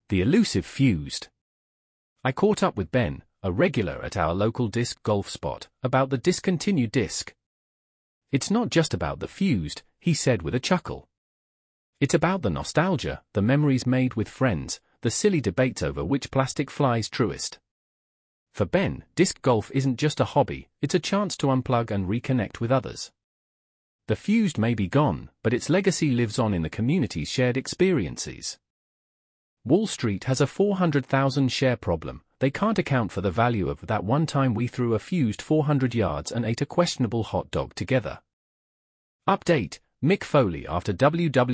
The elusive Fused. I caught up with Ben, a regular at our local disc golf spot, about the discontinued disc. "It's not just about the Fused," he said with a chuckle. "It's about the nostalgia, the memories made with friends, the silly debates over which plastic flies truest." For Ben, disc golf isn't just a hobby, it's a chance to unplug and reconnect with others. The Fused may be gone, but its legacy lives on in the community's shared experiences. Wall Street has a 400,000 share problem. They can't account for the value of that one time we threw a Fused 400 yards and ate a questionable hot dog together. Update: Mick Foley after WW